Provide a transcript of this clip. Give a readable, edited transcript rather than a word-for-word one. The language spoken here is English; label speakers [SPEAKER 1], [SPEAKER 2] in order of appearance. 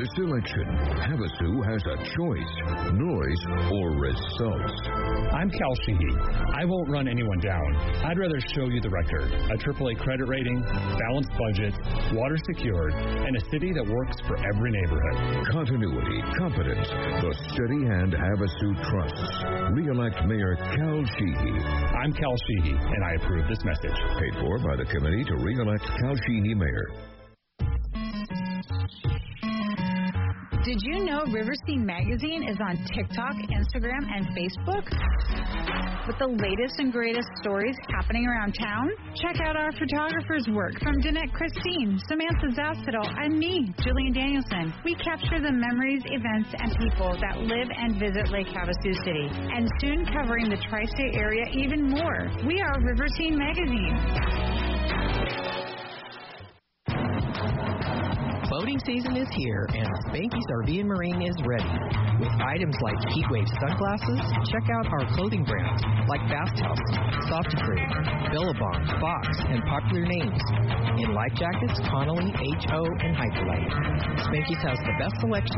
[SPEAKER 1] a selection. Havasu has a choice. Noise or results.
[SPEAKER 2] I'm Cal Sheehy. I won't run anyone down. I'd rather show you the record. A AAA credit rating, balanced budget, water secured, and a city that works for every neighborhood.
[SPEAKER 1] Continuity, competence, the steady hand Havasu trusts. Re-elect Mayor Cal Sheehy.
[SPEAKER 2] I'm Cal Sheehy, and I approve this message.
[SPEAKER 1] Paid for by the committee to re-elect Cal Sheehy mayor.
[SPEAKER 3] Did you know River Scene Magazine is on TikTok, Instagram, and Facebook? With the latest and greatest stories happening around town? Check out our photographers' work from Danette Christine, Samantha Zastital, and me, Jillian Danielson. We capture the memories, events, and people that live and visit Lake Havasu City, and soon covering the tri-state area even more. We are River Scene Magazine.
[SPEAKER 4] Boating season is here, and Spanky's RV and Marine is ready. With items like Heatwave sunglasses, check out our clothing brands like Bath House, Softaproof, Billabong, Fox, and popular names. In life jackets, Connolly, HO, and Hyperlite. Spanky's has the best selection